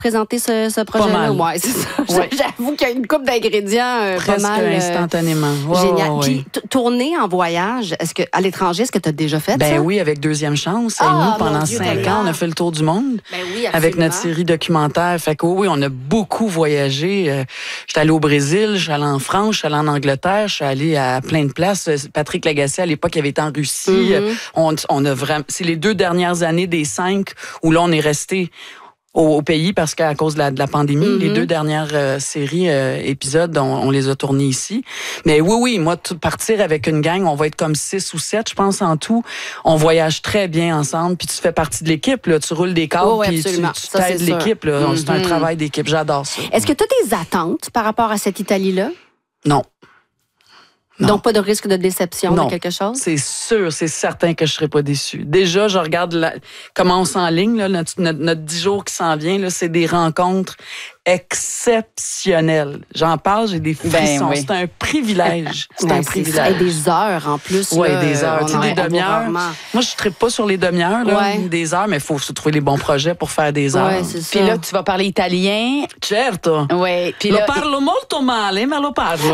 présenter ce projet-là? Ouais, c'est ça. Ouais. J'avoue qu'il y a une couple d'ingrédients pas mal. Instantanément. Génial. Puis, tourner en voyage, à l'étranger, est-ce que tu as déjà fait ça? Oui, avec Deuxième Chance. Et nous, pendant 5 ans, on a fait le tour du monde. Ben oui, avec notre série documentaire. Fait que oui, on a beaucoup voyagé. J'étais allée au Brésil, je suis allée en France, je suis allée en Angleterre, je suis allée à plein de places. Patrick Lagacé, à l'époque, il avait été en Russie. On a vraiment... C'est les 2 dernières années des 5 où là, on est resté au pays parce qu'à cause de la pandémie, les 2 dernières séries, épisodes, on les a tournés ici. Mais oui, moi, partir avec une gang, on va être comme 6 ou 7, je pense, en tout. On voyage très bien ensemble, puis tu fais partie de l'équipe, là. Tu roules des câbles, puis tu t'aides l'équipe, là. C'est un travail d'équipe, j'adore ça. Est-ce que tu as des attentes par rapport à cette Italie-là? Non. Non. Donc, pas de risque de déception de quelque chose? C'est sûr, c'est certain que je ne serai pas déçue. Déjà, je regarde comment on s'enligne, là, notre 10 jours qui s'en vient, là, c'est des rencontres exceptionnelles. J'en parle, j'ai des frissons. Oui. C'est un privilège. C'est un privilège. Et des heures en plus. Oui, des heures. Tu sais, des demi-heures. Moi, je ne tripe pas sur les demi-heures, des heures, mais il faut se trouver les bons projets pour faire des heures. Ouais, c'est ça. Puis là, tu vas parler italien. Certo. Oui. Lo parlo molto male, ma lo parlo.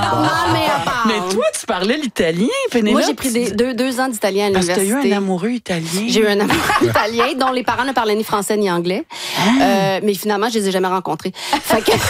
Mais toi, tu parlais l'italien, Pénélope? Moi, j'ai pris 2 ans d'italien à l'université. Parce que tu as eu un amoureux italien. J'ai eu un amoureux italien dont les parents ne parlaient ni français ni anglais. Mais finalement, je les ai jamais rencontrés. Fait que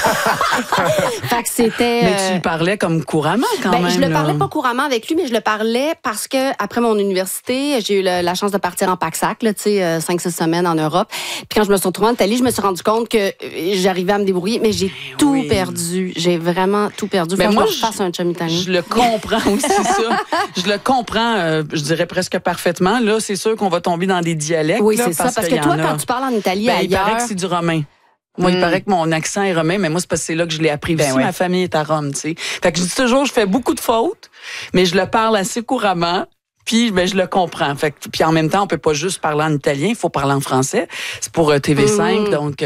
c'était... Mais tu le parlais comme couramment quand même. Je le parlais pas couramment avec lui, mais je le parlais parce que après mon université, j'ai eu la chance de partir en PAC-SAC, tu sais, 5-6 semaines en Europe. Puis quand je me suis retrouvée en Italie, je me suis rendu compte que j'arrivais à me débrouiller, mais j'ai tout perdu. J'ai vraiment tout perdu. Mais moi, je fasse un chum italien. Je le comprends aussi, ça. Je le comprends, je dirais presque parfaitement. Là, c'est sûr qu'on va tomber dans des dialectes. Oui, c'est ça. Parce que toi, quand tu parles en Italie ailleurs... Il paraît que c'est du romain. Moi, il paraît que mon accent est romain, mais moi, c'est parce que c'est là que je l'ai appris aussi. Ma famille est à Rome, tu sais. Fait que je dis toujours, je fais beaucoup de fautes, mais je le parle assez couramment. Puis, je le comprends. Fait que, puis en même temps, on peut pas juste parler en italien, il faut parler en français. C'est pour TV5, donc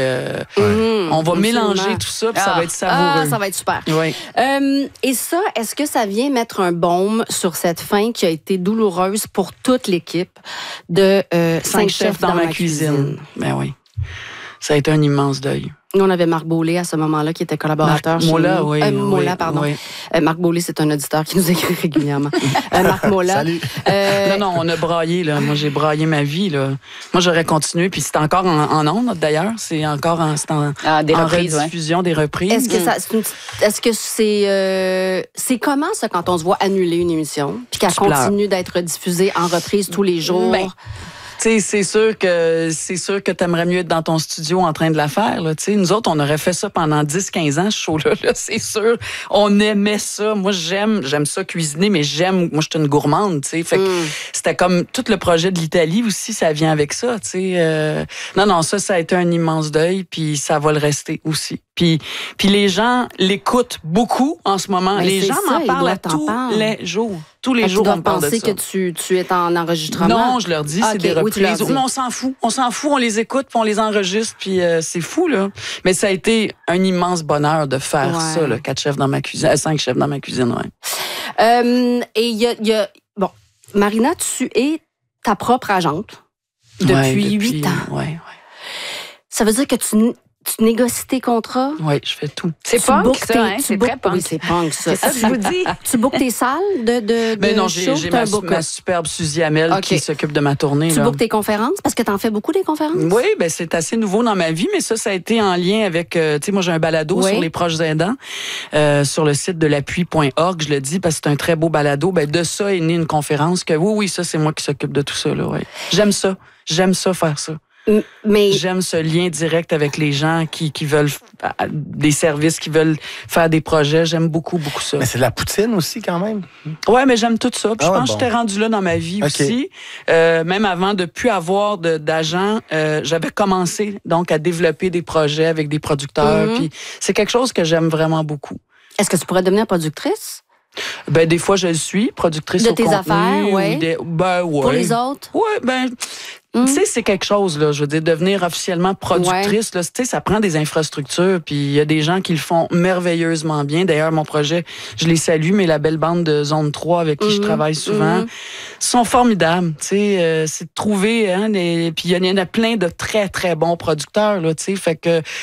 on va mélanger tout ça, puis ça va être savoureux. Ça va être super. Oui. Et ça, est-ce que ça vient mettre un baume sur cette fin qui a été douloureuse pour toute l'équipe de 5 chefs dans ma cuisine? Ben oui. Ça a été un immense deuil. Nous, on avait Marc Beaulé à ce moment-là, qui était collaborateur chez nous. Oui. Mola, pardon. Oui. Marc Beaulé, c'est un auditeur qui nous écrit régulièrement. Marc Mola. Salut. Non, on a braillé, là. Moi, j'ai braillé ma vie, là. Moi, j'aurais continué, puis c'est encore en ondes, d'ailleurs. C'est encore en rediffusion, des reprises. Est-ce que c'est comment, ça, quand on se voit annuler une émission, puis qu'elle continue d'être diffusée en reprise tous les jours? C'est sûr que t'aimerais mieux être dans ton studio en train de la faire. Là, nous autres, on aurait fait ça pendant 10-15 ans, ce show-là. Là, c'est sûr. On aimait ça. Moi, j'aime ça cuisiner, mais moi, je suis une gourmande. Fait que c'était comme tout le projet de l'Italie aussi, ça vient avec ça. Non, ça a été un immense deuil, puis ça va le rester aussi. Puis les gens l'écoutent beaucoup en ce moment. Les gens m'en parlent tous les jours. Tous les jours, on me parle de ça. Tu dois penser que tu es en enregistrement? Non, je leur dis, c'est des reprises. Mais on s'en fout. On s'en fout, on les écoute, puis on les enregistre, puis c'est fou, là. Mais ça a été un immense bonheur de faire ça, là, 5 chefs dans ma cuisine, et il y a... Bon, Marina, tu es ta propre agente depuis 8 ans. Oui. Ça veut dire que tu négocies tes contrats? Oui, je fais tout. C'est punk, ça, hein? C'est très punk. Oui, c'est punk, ça. C'est ça que je vous dis. Tu bookes tes salles de Ben non, j'ai ma superbe Suzy Hamel qui s'occupe de ma tournée. Tu bookes tes conférences? Parce que tu en fais beaucoup, des conférences? Oui, ben c'est assez nouveau dans ma vie, mais ça a été en lien avec... tu sais, moi, j'ai un balado sur les proches aidants sur le site de l'appui.org, je le dis, parce que c'est un très beau balado. Ben de ça est née une conférence que, oui, ça, c'est moi qui s'occupe de tout ça, là, ouais. J'aime ça, faire ça. Mais j'aime ce lien direct avec les gens qui veulent des services, qui veulent faire des projets. J'aime beaucoup ça. Mais c'est de la poutine aussi, quand même. Ouais, mais j'aime tout ça. Puis je pense que j'étais rendue là dans ma vie aussi. Même avant de plus avoir d'agent, j'avais commencé donc à développer des projets avec des producteurs. Puis c'est quelque chose que j'aime vraiment beaucoup. Est-ce que tu pourrais devenir productrice? Ben des fois je le suis, productrice de au tes contenu, affaires, oui. Ben ouais. Pour les autres? Ouais, ben Tu sais, c'est quelque chose, là. Je veux dire, devenir officiellement productrice, là, tu sais, ça prend des infrastructures, puis il y a des gens qui le font merveilleusement bien. D'ailleurs, mon projet, je les salue, mais la belle bande de Zone 3 avec qui je travaille souvent, sont formidables. Tu sais, c'est de trouver, puis il y en a plein de très, très bons producteurs, là, tu sais. Fait que